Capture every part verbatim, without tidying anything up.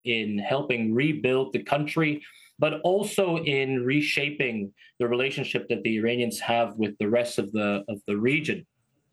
in helping rebuild the country, but also in reshaping the relationship that the Iranians have with the rest of the of the region.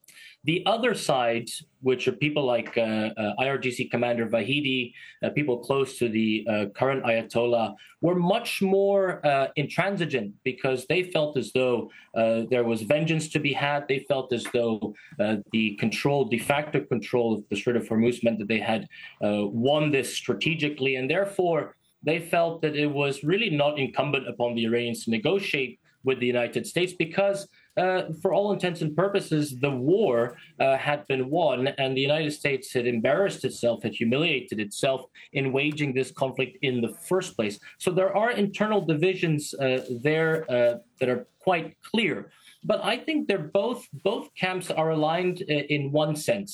The other side, which are people like uh, uh, I R G C Commander Vahidi, uh, people close to the uh, current Ayatollah, were much more uh, intransigent because they felt as though uh, there was vengeance to be had. They felt as though uh, the control, de facto control of the Strait of Hormuz meant that they had uh, won this strategically, and therefore they felt that it was really not incumbent upon the Iranians to negotiate with the United States because Uh, for all intents and purposes, the war uh, had been won, and the United States had embarrassed itself, had humiliated itself in waging this conflict in the first place. So there are internal divisions uh, there uh, that are quite clear. But I think they're both both camps are aligned uh, in one sense.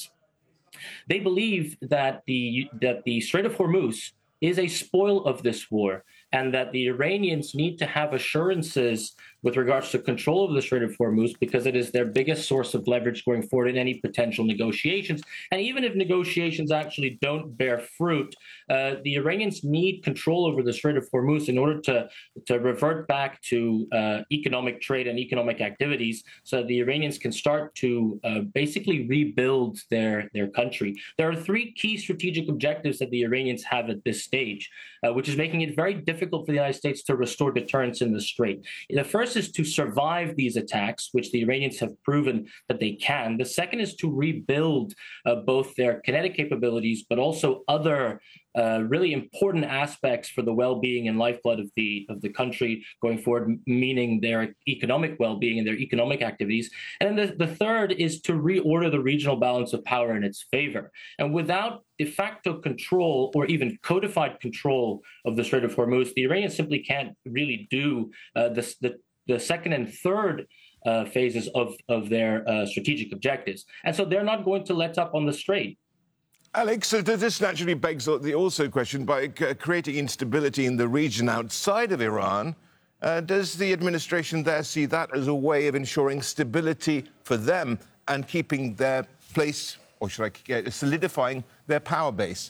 They believe that the that the Strait of Hormuz is a spoil of this war, and that the Iranians need to have assurances with regards to control of the Strait of Hormuz because it is their biggest source of leverage going forward in any potential negotiations. And even if negotiations actually don't bear fruit, uh, the Iranians need control over the Strait of Hormuz in order to, to revert back to uh, economic trade and economic activities so that the Iranians can start to uh, basically rebuild their, their country. There are three key strategic objectives that the Iranians have at this stage, uh, which is making it very difficult for the United States to restore deterrence in the Strait. The first is to survive these attacks, which the Iranians have proven that they can. The second is to rebuild uh, both their kinetic capabilities, but also other uh, really important aspects for the well-being and lifeblood of the of the country going forward, meaning their economic well-being and their economic activities. And then the, the third is to reorder the regional balance of power in its favor. And without de facto control or even codified control of the Strait of Hormuz, the Iranians simply can't really do uh, this, the the second and third uh, phases of, of their uh, strategic objectives. And so they're not going to let up on the strait. Alex, so this naturally begs the also question, by creating instability in the region outside of Iran, uh, does the administration there see that as a way of ensuring stability for them and keeping their place, or should I, solidifying their power base?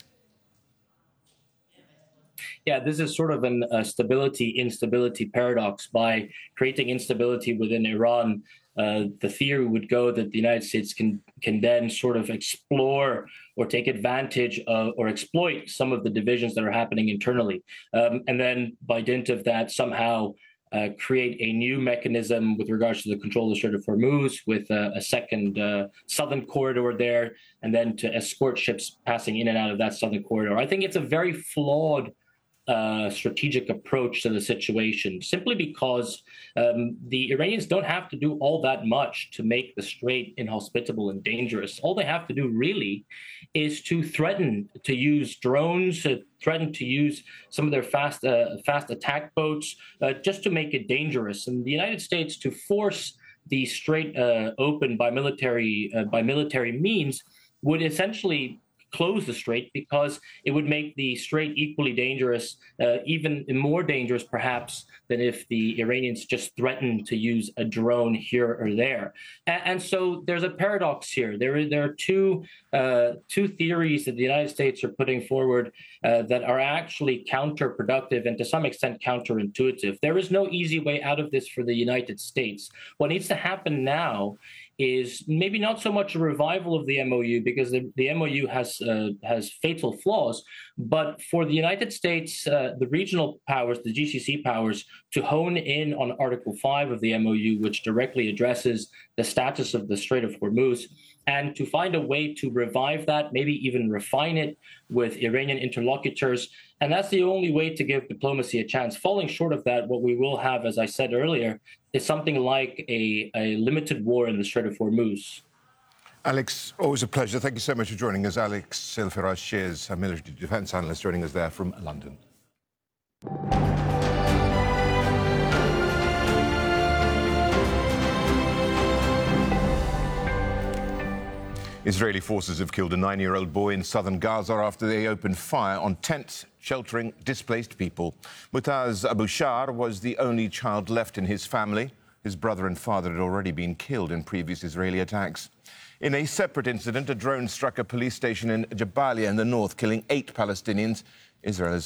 Yeah, this is sort of an uh, stability instability paradox. By creating instability within Iran, uh, the theory would go that the United States can can then sort of explore or take advantage of or exploit some of the divisions that are happening internally, um, and then by dint of that somehow uh, create a new mechanism with regards to the control of the Strait of Hormuz, with uh, a second uh, southern corridor there, and then to escort ships passing in and out of that southern corridor. I think it's a very flawed Uh, strategic approach to the situation, simply because um, the Iranians don't have to do all that much to make the strait inhospitable and dangerous. All they have to do really is to threaten to use drones, uh, threaten to use some of their fast uh, fast attack boats, uh, just to make it dangerous. And the United States, to force the strait uh, open by military uh, by military means, would essentially close the strait, because it would make the strait equally dangerous, uh, even more dangerous perhaps than if the Iranians just threatened to use a drone here or there. And, and so there's a paradox here. There, are, there are two, uh, two theories that the United States are putting forward uh, that are actually counterproductive and to some extent counterintuitive. There is no easy way out of this for the United States. What needs to happen now is maybe not so much a revival of the M O U, because the, the M O U has uh, has fatal flaws, but for the United States, uh, the regional powers, the G C C powers, to hone in on Article five of the M O U, which directly addresses the status of the Strait of Hormuz, and to find a way to revive that, maybe even refine it with Iranian interlocutors. And that's the only way to give diplomacy a chance. Falling short of that, what we will have, as I said earlier, is something like a, a limited war in the Strait of Hormuz. Alex, always a pleasure. Thank you so much for joining us. Alex El-Faraj Shears, a military defence analyst, joining us there from London. Israeli forces have killed a nine-year-old boy in southern Gaza after they opened fire on tents sheltering displaced people. Mutaz Abu Shar was the only child left in his family. His brother and father had already been killed in previous Israeli attacks. In a separate incident, a drone struck a police station in Jabalia in the north, killing eight Palestinians. Israel has